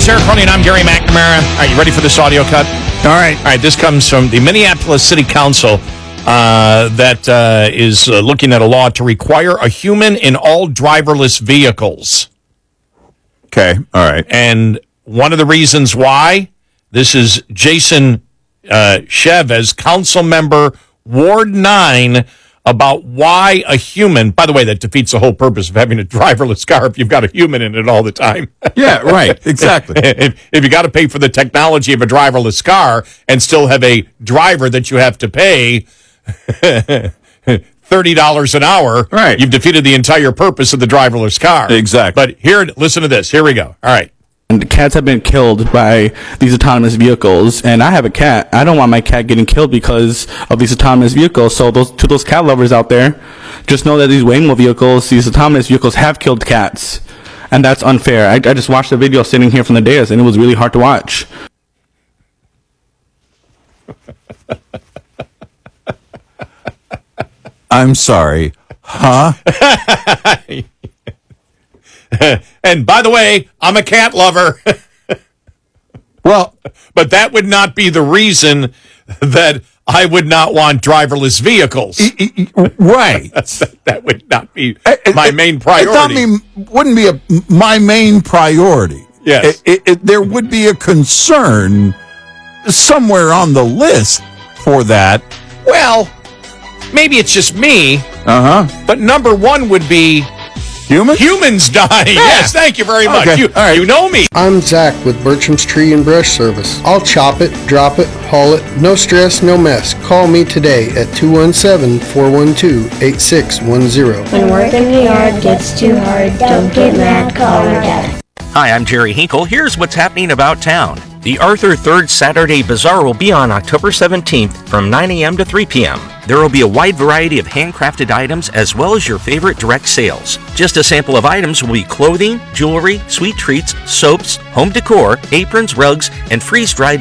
Sarah Cronin, I'm Gary McNamara. Are you ready for this audio cut? All right. All right, this comes from the Minneapolis City Council that is looking at a law to require a human in all driverless vehicles. Okay. All right. And one of the reasons why, this is Jason Chavez, council member, Ward 9, about why a human, by the way, that defeats the whole purpose of having a driverless car if you've got a human in it all the time. Yeah, right. Exactly. If you got to pay for the technology of a driverless car and still have a driver that you have to pay $30 an hour, right, you've defeated the entire purpose of the driverless car. Exactly. But here, listen to this. Here we go. All right. And cats have been killed by these autonomous vehicles, and I have a cat. I don't want my cat getting killed because of these autonomous vehicles. So to those cat lovers out there, just know that these Waymo vehicles, these autonomous vehicles, have killed cats, and that's unfair. I just watched the video sitting here from the dais, and it was really hard to watch. I'm sorry. Huh? And by the way, I'm a cat lover. Well, but that would not be the reason that I would not want driverless vehicles. Right. That would not be my main priority. Wouldn't be my main priority. Yes. There would be a concern somewhere on the list for that. Well, maybe it's just me. Uh-huh. But number one would be humans dying. Yeah. Yes, thank you very much. Okay. You know me. I'm Zach with Bertram's Tree and Brush Service. I'll chop it, drop it, haul it. No stress, no mess. Call me today at 217-412-8610. When work in the yard gets too hard, don't get mad, call your dad. Hi, I'm Jerry Hinkle. Here's what's happening about town. The Arthur 3rd Saturday Bazaar will be on October 17th from 9 a.m. to 3 p.m. There will be a wide variety of handcrafted items as well as your favorite direct sales. Just a sample of items will be clothing, jewelry, sweet treats, soaps, home decor, aprons, rugs, and freeze-dried